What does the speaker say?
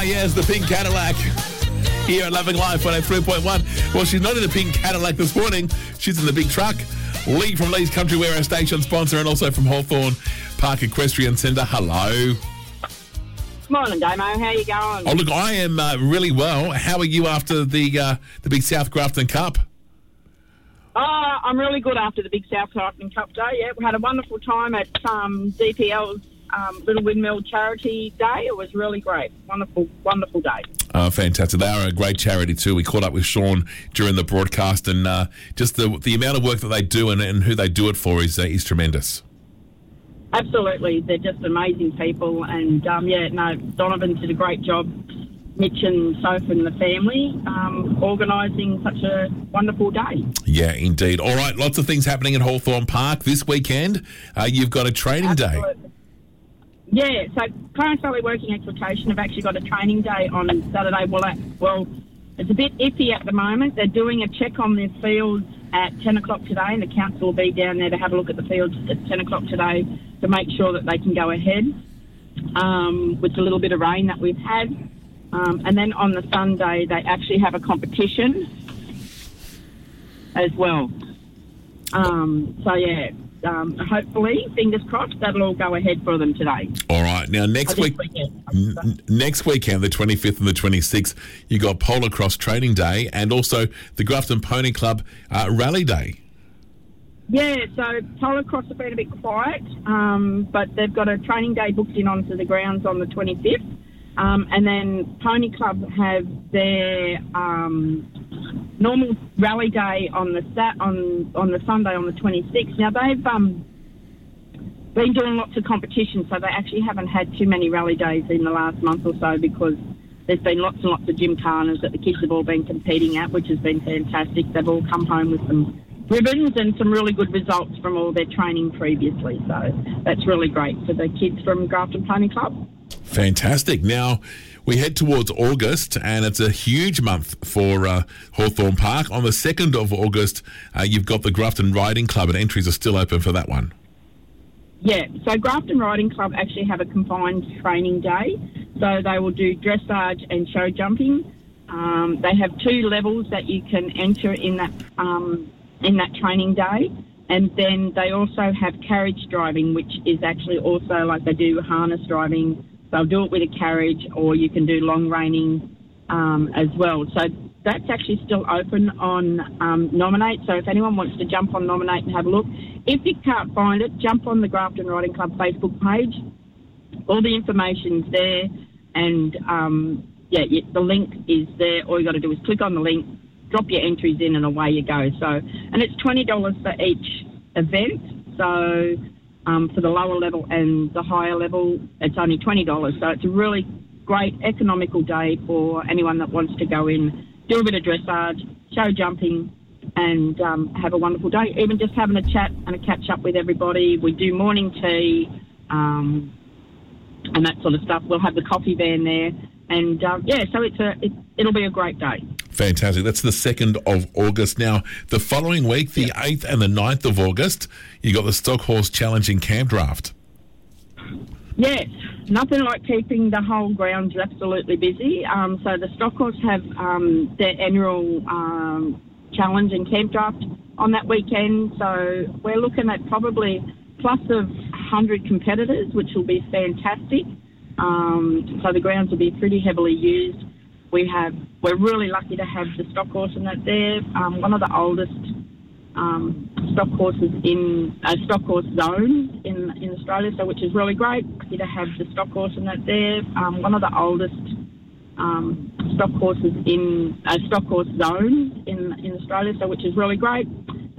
yes, the pink Cadillac. Here at Loving Life 103.1. Well, she's not in the pink Cadillac this morning. She's in the big truck. Lee from Lee's Country Wear, our station sponsor, and also from Hawthorn Park Equestrian Centre. Hello. Morning, Damo. How you going? Oh, look, I am really well. How are you after the big South Grafton Cup? I'm really good after the big South Grafton Cup Day. Yeah, we had a wonderful time at DPL's Little Windmill Charity Day. It was really great. Wonderful, wonderful day. Oh, fantastic. They are a great charity too. We caught up with Sean during the broadcast, and just the amount of work that they do and who they do it for is tremendous. Absolutely. They're just amazing people. And, Donovan did a great job, Mitch and Soph and the family, organising such a wonderful day. Yeah, indeed. All right, lots of things happening at Hawthorn Park this weekend. You've got a training day. Yeah, so Clarence Valley Working Exploitation have actually got a training day on Saturday. Well, it's a bit iffy at the moment. They're doing a check on their fields at 10 o'clock today, and the council will be down there to have a look at the fields at 10 o'clock today to make sure that they can go ahead with the little bit of rain that we've had. And then on the Sunday, they actually have a competition as well. Hopefully, fingers crossed, that'll all go ahead for them today. All right. Now, next weekend, the 25th and the 26th, you got Polar Cross Training Day and also the Grafton Pony Club Rally Day. Yeah, so Polar Cross have been a bit quiet, but they've got a training day booked in onto the grounds on the 25th. And then Pony Club have their normal rally day on the Sunday on the 26th. Now, they've been doing lots of competition, so they actually haven't had too many rally days in the last month or so because there's been lots and lots of gymkhanas that the kids have all been competing at, which has been fantastic. They've all come home with some ribbons and some really good results from all their training previously. So that's really great for the kids from Grafton Pony Club. Fantastic. Now, we head towards August, and it's a huge month for Hawthorn Park. On the 2nd of August, you've got the Grafton Riding Club, and entries are still open for that one. Yeah, so Grafton Riding Club actually have a combined training day. So they will do dressage and show jumping. They have 2 levels that you can enter in that training day. And then they also have carriage driving, which is actually also like they do harness driving. They'll do it with a carriage, or you can do long reining as well. So that's actually still open on Nominate. So if anyone wants to jump on Nominate and have a look, if you can't find it, jump on the Grafton Riding Club Facebook page. All the information's there, and the link is there. All you got to do is click on the link, drop your entries in, and away you go. So, and it's $20 for each event. So for the lower level and the higher level, it's only $20. So it's a really great economical day for anyone that wants to go in, do a bit of dressage, show jumping, and have a wonderful day. Even just having a chat and a catch up with everybody. We do morning tea and that sort of stuff. We'll have the coffee van there. And, so it'll be a great day. Fantastic. That's the 2nd of August. Now, the following week, the 8th and the 9th of August, you got the Stock Horse Challenge in Camp Draft. Yes, nothing like keeping the whole grounds absolutely busy. So the Stock Horse have their annual challenge in Camp Draft on that weekend. So we're looking at probably plus of 100 competitors, which will be fantastic. So the grounds will be pretty heavily used. We're really lucky to have the stock horse in that there. One of the oldest stock horses in a stock horse zone in Australia, so which is really great. Lucky to have the stock horse in that there. One of the oldest stock horses in a stock horse zone in Australia, so which is really great.